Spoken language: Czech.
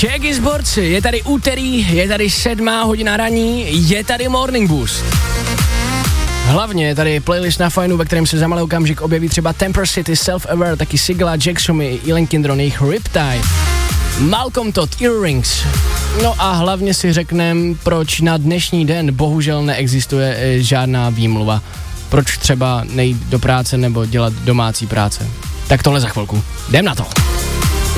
Čeky sporci, je tady úterý, je tady 7 hodina raní, je tady Morning Boost. Hlavně je tady playlist na fajnu, ve kterém se za malý okamžik objeví třeba Temper City, Self-Aware, taky Sigala, Jacksomy, Ilan Kindron, jejich Riptide, Malcolm Todd, Earrings. No a hlavně si řekneme, proč na dnešní den bohužel neexistuje žádná výmluva. Proč třeba nejít do práce nebo dělat domácí práce. Tak tohle za chvilku. Jdem na to.